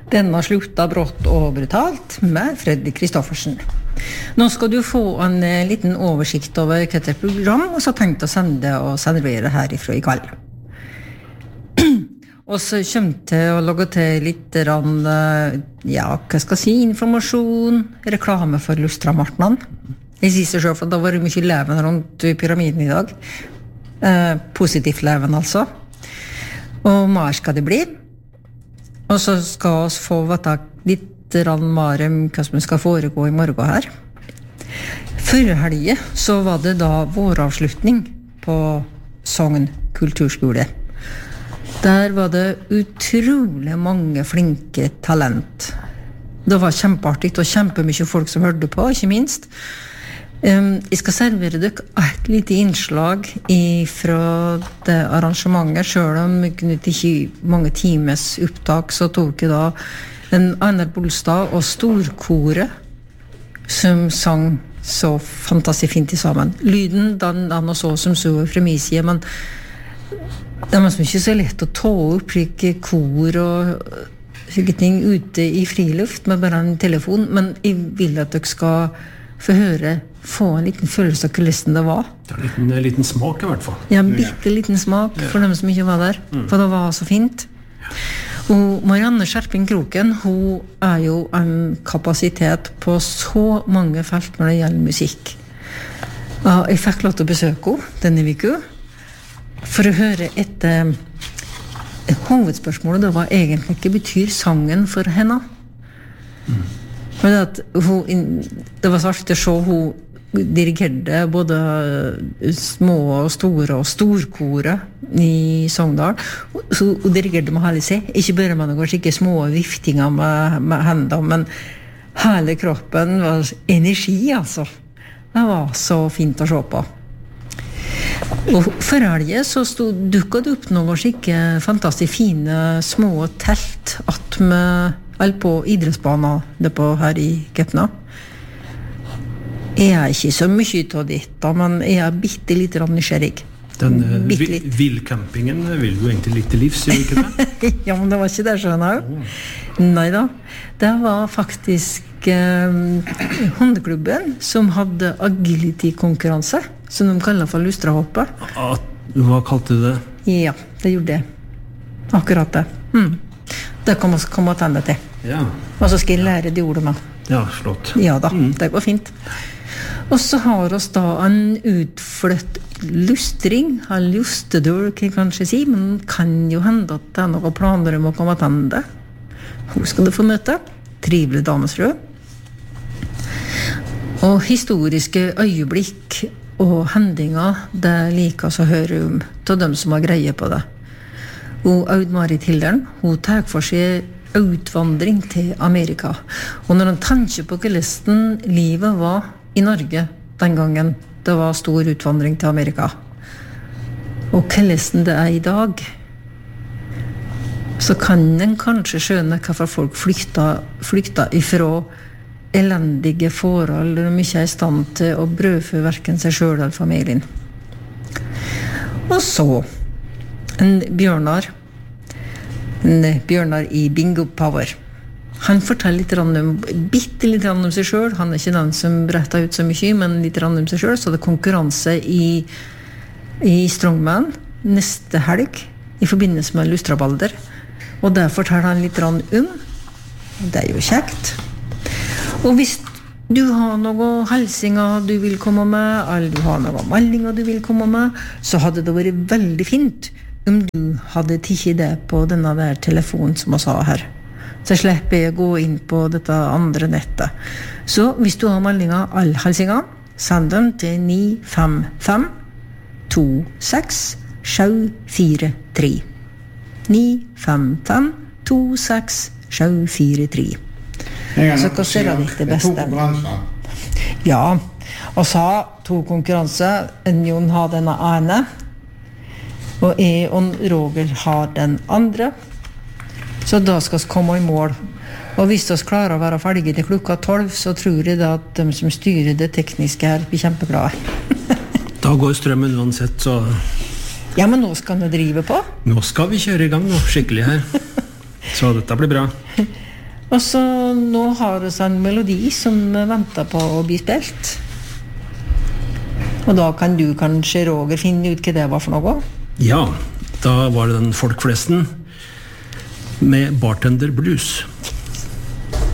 Denna slutta brått og brutalt med Fredrik Kristoffersen. Nå skal du få en liten oversikt over hva det program, og så tenkt å sende og servere herifra I kveld. Og så kommer til å lage til litt ja, hva skal jeg si, informasjon, reklame for Lustramartnan. Jeg sier seg selv, for da var det mye leven rundt pyramiden I dag. Positivt leven altså. Og mer skal det bli. Og så skal vi få vite litt mer om hva som skal foregå I morgen her. Før helgen så var det da våravslutning på Sogn kulturskole. Der var det utrolig mange flinke talent. Det var kjempeartig og kjempemye folk som hørte på, ikke minst. Jeg skal servere dere et lite innslag fra det arrangementet, selv om jeg kunne ikke mange times opptak, så tok jeg da en Einar Bolstad og storkoret som sang så fantastisk fint sammen. Lyden, den så som så fra min side, men det var ikke så lett å ta opp kor og slike ting ute I friluft med bare en telefon, men jeg vil at dere skal få høre, få en liten følelse av kulissen det var. Det en liten smak I hvert fall. Ja, en bitte liten smak for dem som ikke var der, for det var så fint. Og Marianne Skjerping Kroken, hun jo en kapasitet på så mange felt når det gjelder musikk. Og jeg fikk lov til å besøke henne denne uka, for å høre etter hovedspørsmålet, det var egentlig hva betyr sangen for henne? Men det var så artig å se hun dirigerte både små og store og storkoret I Sogndal. Så hun dirigerte med hele seg. Ikke bare med noen skikkelig små viftinger med hendene, men hele kroppen var energi, altså. Det var så fint å se på. Og for helgen så dukket det opp noen skikkelig fantastisk fine små telt at med på idrettsbanen det på her I Gøtna. Jeg ikke så mye av dette, men jeg bitte litt nysgjerrig. Den villcampingen vil du egentlig litt til livs, gjør ikke det? Ja, men det var ikke det, skjønner jeg. Neida, det var faktisk hundeklubben som hadde agility-konkurranse, som de kaller for lustrahoppet. Hva kalte du det? Ja, det gjorde det. Akkurat det. Det kan man komme til til. Ja. Og så skal jeg lære de ordet med. Ja, flott. Ja da, det går fint. Og så har oss da en utfløtt lustring, en lustedør, kan jeg kanskje si, men kan jo hende at det noen planer om å komme til det. Hun skal du få møte. Trivelig damesfrø. Og historiske øyeblikk og hendinger, det liker oss å høre om til dem som har greie på det. Og Aud-Marit Hilderen, hun tar for seg utvandring til Amerika. Og når han tenker på hvordan livet var I Norge den gangen, det var stor utvandring til Amerika. Og hvordan det I dag, så kan en kanskje skjønne hvorfor folk flykta ifra elendige forhold, og de ikke I stand til å brødfø hverken seg selv eller familien. Og så en Bjørnar I Bingo Power. Han forteller bitte litt om seg selv. Han ikke den som bretter ut så mye, men litt om seg selv. Så det konkurranse I Strongman neste helg I forbindelse med Lustrabalder. Og der forteller han litt om. Det jo kjekt. Og hvis du har noen helsinger du vil komme med, eller du har noen meldinger du vil komme med, så hadde det vært veldig fint om du hadde tikket det på denne der telefonen som jeg sa her. Så slipper jeg å gå inn på dette andre nettet. Så hvis du har meldinger, alle helsinger, send dem til 955 26 743. 955 26 743. Så hva ser det litt det beste? Ja, og så to konkurranser. En Jon har denne ene, og jeg og Roger har den andre. Så da skal vi komme I mål. Og hvis vi klarer å være ferdige til klokka 12, så tror jeg da at de som styrer det tekniske her blir kjempeglade. Da går strømmen uansett, så... Ja, men nå skal vi drive på. Nå skal vi kjøre I gang nå, skikkelig her. Så dette blir bra. Og så nå har vi en melodi som venter på å bli spilt. Og da kan du kanskje, Roger, finne ut hva det var for noe? Ja, da var det den folkflesten med Bartender Blues.